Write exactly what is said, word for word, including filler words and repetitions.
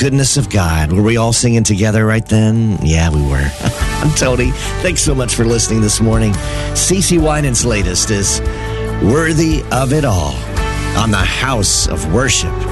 goodness of God. Were we all singing together right then? Yeah, we were. I'm Tony. Thanks so much for listening this morning. CeCe Winans' latest is Worthy of It All on the House of Worship.